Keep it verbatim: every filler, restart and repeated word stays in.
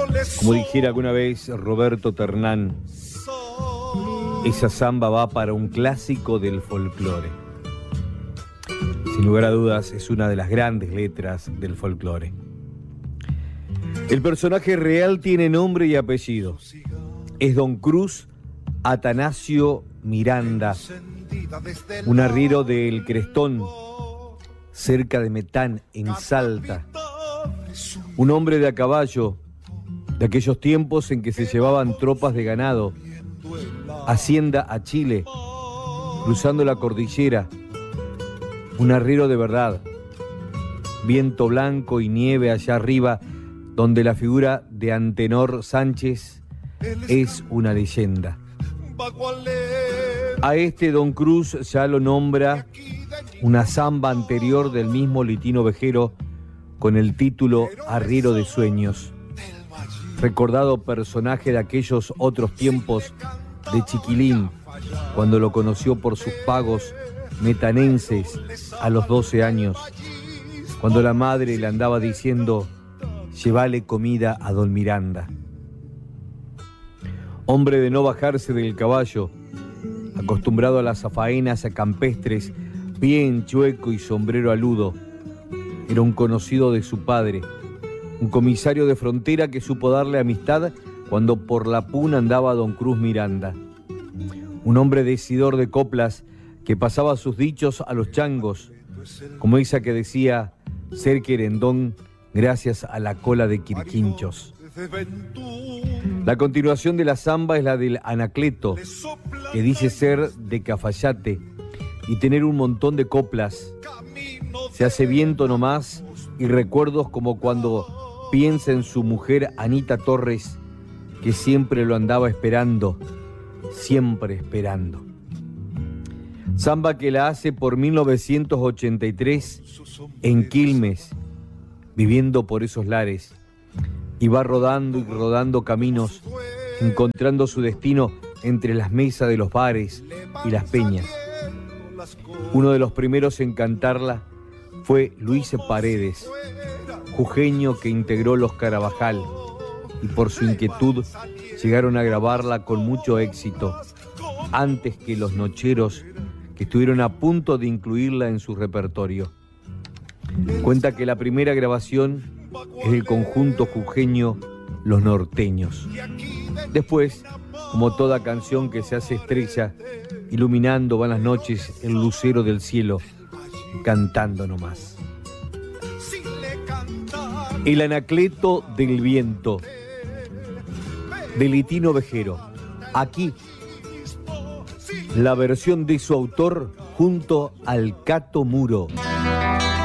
Como dijera alguna vez Roberto Ternán, esa samba va para un clásico del folclore. Sin lugar a dudas, es una de las grandes letras del folclore. El personaje real tiene nombre y apellido. Es Don Cruz Atanasio Miranda, un arriero del Crestón, cerca de Metán, en Salta. Un hombre de a caballo, de aquellos tiempos en que se llevaban tropas de ganado, hacienda a Chile, cruzando la cordillera. Un arriero de verdad. Viento blanco y nieve allá arriba, donde la figura de Antenor Sánchez es una leyenda. A este Don Cruz ya lo nombra una samba anterior del mismo Litino Vejero con el título Arriero de Sueños. Recordado personaje de aquellos otros tiempos de Chiquilín, cuando lo conoció por sus pagos metanenses a los doce años, cuando la madre le andaba diciendo: llévale comida a don Miranda. Hombre de no bajarse del caballo, acostumbrado a las faenas campestres, bien chueco y sombrero aludo, era un conocido de su padre, un comisario de frontera que supo darle amistad cuando por la puna andaba don Cruz Miranda. Un hombre decidor de coplas que pasaba sus dichos a los changos, como esa que decía ser querendón gracias a la cola de Quirquinchos. La continuación de la samba es la del Anacleto, que dice ser de Cafayate y tener un montón de coplas. Se hace viento nomás y recuerdos como cuando piensa en su mujer Anita Torres, que siempre lo andaba esperando, siempre esperando. Samba que la hace por mil novecientos ochenta y tres en Quilmes, viviendo por esos lares, y va rodando y rodando caminos, encontrando su destino entre las mesas de los bares y las peñas. Uno de los primeros en cantarla fue Luis Paredes, jujeño que integró los Carabajal, y por su inquietud llegaron a grabarla con mucho éxito, antes que los nocheros, que estuvieron a punto de incluirla en su repertorio. Cuenta que la primera grabación es del conjunto jujeño Los Norteños. Después, como toda canción que se hace estrella, iluminando van las noches el lucero del cielo, cantando nomás. El Anacleto del Viento, de Litino Vejero. Aquí, la versión de su autor junto al Cato Muro.